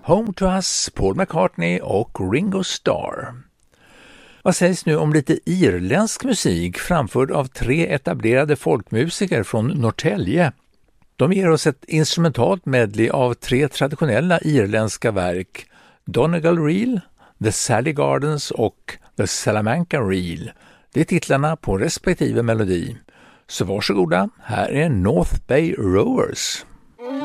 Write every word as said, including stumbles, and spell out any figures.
Home to Us, Paul McCartney och Ringo Starr. Vad sägs nu om lite irländsk musik framförd av tre etablerade folkmusiker från Norrtälje? De ger oss ett instrumentalt medley av tre traditionella irländska verk, Donegal Reel, The Sally Gardens och The Salamanca Reel. Det är titlarna på respektive melodi. Så varsågoda, här är North Bay Rowers.